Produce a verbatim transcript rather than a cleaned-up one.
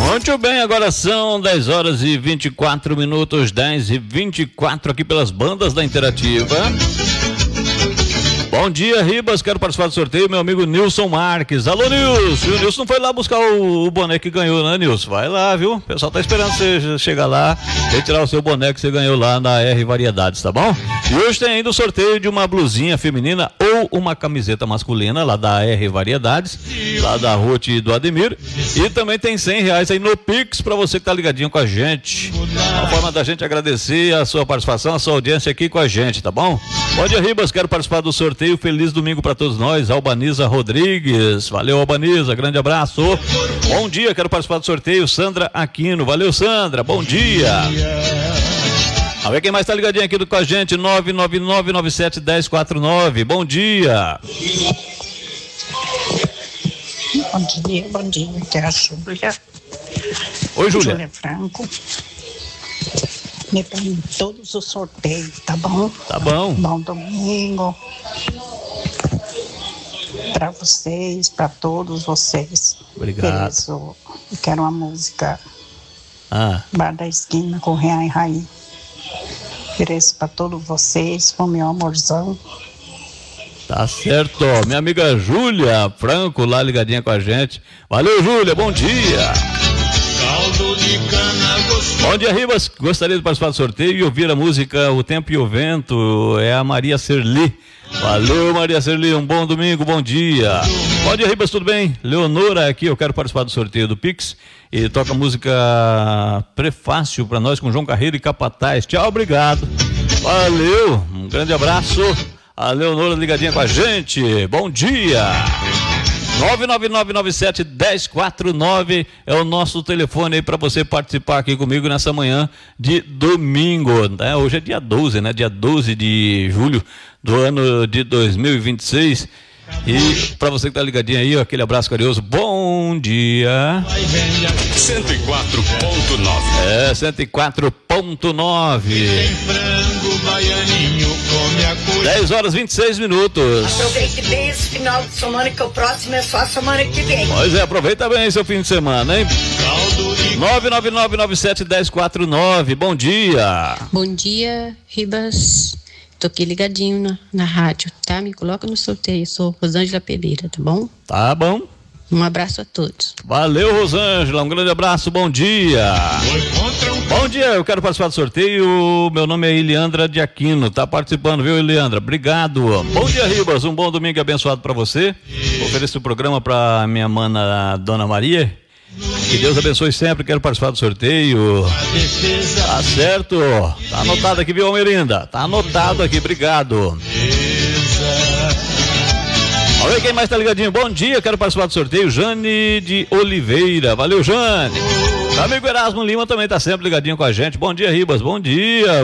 Muito bem, agora são dez horas e vinte e quatro minutos, dez e vinte e quatro aqui pelas bandas da Interativa. Bom dia, Ribas, quero participar do sorteio, meu amigo Nilson Marques. Alô, Nilson, o Nilson não foi lá buscar o, o boné que ganhou, né, Nilson? Vai lá, viu? O pessoal tá esperando você chegar lá, retirar o seu boné que você ganhou lá na R Variedades, tá bom? E hoje tem ainda o sorteio de uma blusinha feminina ou uma camiseta masculina lá da R Variedades, lá da Ruth e do Ademir. E também tem cem reais aí no Pix pra você que tá ligadinho com a gente. Uma forma da gente agradecer a sua participação, a sua audiência aqui com a gente, tá bom? Bom dia, Ribas, quero participar do sorteio. Feliz domingo para todos nós. Albaniza Rodrigues, valeu, Albaniza, grande abraço. Bom dia, quero participar do sorteio. Sandra Aquino, valeu, Sandra, bom dia. A ver quem mais tá ligadinho aqui com a gente, nove nove nove nove sete um zero quatro nove, bom dia. Bom dia, bom dia, aqui é a Júlia. Oi, Júlia. Júlia Franco. Me põe em todos os sorteios, tá bom? Tá bom. Bom domingo para vocês, para todos vocês. Obrigado. Eu quero uma música ah. Bar da Esquina com Real e Raí. Ofereço para todos vocês, com meu amorzão. Tá certo, minha amiga Júlia Franco lá ligadinha com a gente. Valeu, Júlia, bom dia. Caldo de cana gostoso. Bom dia, Ribas, gostaria de participar do sorteio e ouvir a música O Tempo e o Vento, é a Maria Serli. Valeu, Maria Serli, um bom domingo, bom dia. Bom dia, Ribas, tudo bem? Leonora aqui, eu quero participar do sorteio do Pix e toca a música Prefácio pra nós com João Carreiro e Capataz. Tchau, obrigado. Valeu, um grande abraço. A Leonora ligadinha com a gente, bom dia. nove nove nove nove sete um zero quatro nove é o nosso telefone aí para você participar aqui comigo nessa manhã de domingo, né? Hoje é dia doze, né? Dia doze de julho do ano de dois mil e vinte e seis. E para você que tá ligadinho aí, aquele abraço carinhoso, bom dia. cento e quatro ponto nove. É, cento e quatro ponto nove. Tem frango, baianinho, come a coisa. dez horas e vinte e seis minutos. Aproveite bem esse final de semana, que o próximo é só semana que vem. Pois é, aproveita bem seu fim de semana, hein? nove nove nove nove sete um zero quatro nove, bom dia. Bom dia, Ribas. Tô aqui ligadinho na, na rádio, tá? Me coloca no sorteio, sou Rosângela Pereira, tá bom? Tá bom. Um abraço a todos. Valeu, Rosângela, um grande abraço, bom dia. Bom dia, eu quero participar do sorteio, meu nome é Eliandra de Aquino, tá participando, viu, Eliandra? Obrigado. Bom dia, Ribas, um bom domingo abençoado pra você. Ofereço o programa pra minha mana, Dona Maria. Que Deus abençoe sempre, quero participar do sorteio. Tá certo, tá anotado aqui, viu, Almerinda? Tá anotado aqui, obrigado. Vamos ver quem mais tá ligadinho. Bom dia, quero participar do sorteio. Jane de Oliveira, valeu, Jane. O amigo Erasmo Lima também tá sempre ligadinho com a gente. Bom dia, Ribas, bom dia.